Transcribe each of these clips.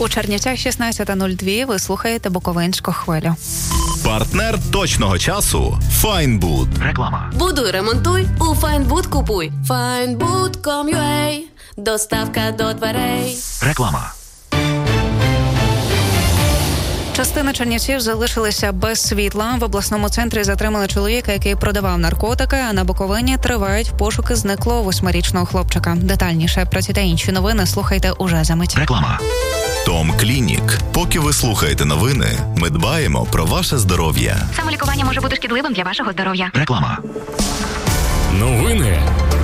У Чернівцях 16:02 ви слухаєте Буковинську хвилю. Партнер точного часу – Файнбуд. Реклама. Будуй, ремонтуй, у Файнбуд купуй. Findbood.com.ua. Доставка до дверей. Реклама. Частина чернівців залишилися без світла. В обласному центрі затримали чоловіка, який продавав наркотики, а на Буковині тривають пошуки зниклого 8-річного хлопчика. Детальніше про ці та інші новини слухайте уже за мить. Реклама. Том Клінік. Поки ви слухаєте новини, ми дбаємо про ваше здоров'я. Самолікування може бути шкідливим для вашого здоров'я. Реклама. Новини.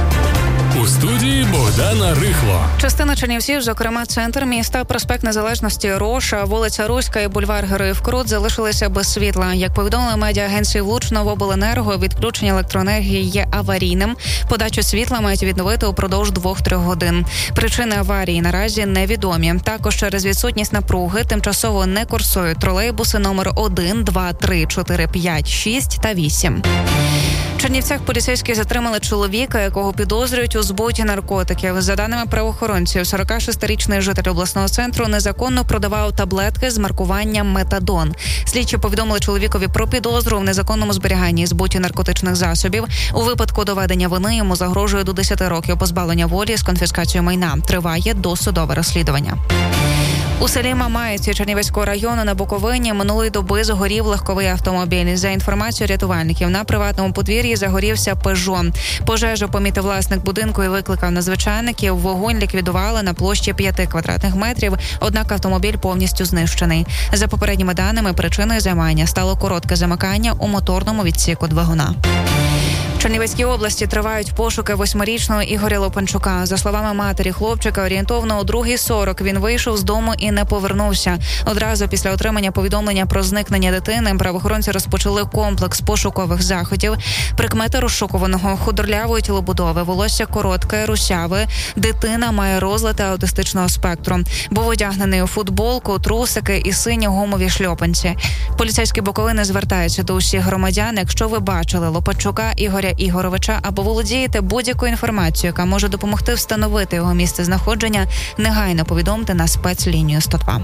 У студії Богдана Рихло. Частина чернівців, зокрема центр міста, проспект Незалежності, Роша, вулиця Руська і бульвар Героїв Крут залишилися без світла. Як повідомили медіа-агенції влучно в обленерго, відключення електроенергії є аварійним. Подачу світла мають відновити упродовж 2-3 годин. Причини аварії наразі невідомі. Також через відсутність напруги тимчасово не курсують тролейбуси номер 1, 2, 3, 4, 5, 6 та 8. В Чернівцях поліцейські затримали чоловіка, якого підозрюють у збуті наркотиків. За даними правоохоронців, 46-річний житель обласного центру незаконно продавав таблетки з маркуванням метадон. Слідчі повідомили чоловікові про підозру в незаконному зберіганні і збуті наркотичних засобів. У випадку доведення вини йому загрожує до 10 років позбавлення волі з конфіскацією майна. Триває досудове розслідування. У селі Мамаївці Чернівецького району на Буковині минулої доби згорів легковий автомобіль. За інформацією рятувальників, на приватному подвір'ї загорівся «Пежо». Пожежу помітив власник будинку і викликав надзвичайників. Вогонь ліквідували на площі 5 квадратних метрів, однак автомобіль повністю знищений. За попередніми даними, причиною займання стало коротке замикання у моторному відсіку двигуна. В Чернівецькій області тривають пошуки 8-річного Ігоря Лопанчука. За словами матері хлопчика, орієнтовно о 2:40 він вийшов з дому і не повернувся. Одразу після отримання повідомлення про зникнення дитини правоохоронці розпочали комплекс пошукових заходів. Прикмети розшукуваного: худорлявої тілобудови, волосся коротке, русяве, дитина має розлади аутистичного спектру. Був одягнений у футболку, трусики і сині гумові шльопанці. Поліцейські Буковини звертаються до усіх громадян: якщо ви бачили Лопанчука Ігоря Ігоровича або володієте будь-якою інформацією, яка може допомогти встановити його місце знаходження, негайно повідомте на спецлінію 102.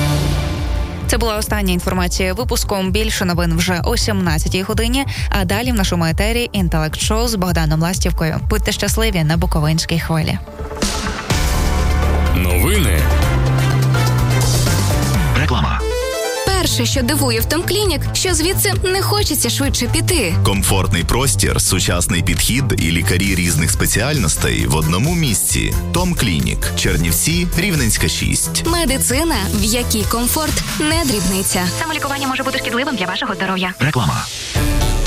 Це була остання інформація випуском. Більше новин вже о 17-й годині, а далі в нашому етері «Інтелект-шоу» з Богданом Ластівкою. Будьте щасливі на Буковинській хвилі. Новини. Реклама. Перше, що дивує в Том Клінік, що звідси не хочеться швидше піти. Комфортний простір, сучасний підхід і лікарі різних спеціальностей в одному місці. Том Клінік. Чернівці, Рівненська, 6. Медицина, в якій комфорт не дрібниця. Самолікування може бути шкідливим для вашого здоров'я. Реклама.